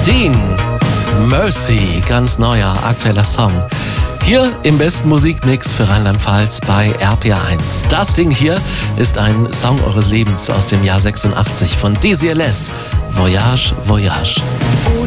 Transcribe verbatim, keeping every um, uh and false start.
Dean, Mercy, ganz neuer, aktueller Song. Hier im besten Musikmix für Rheinland-Pfalz bei R P R eins. Das Ding hier ist ein Song eures Lebens aus dem Jahr sechsundachtzig von Dizzy L S. Voyage, Voyage.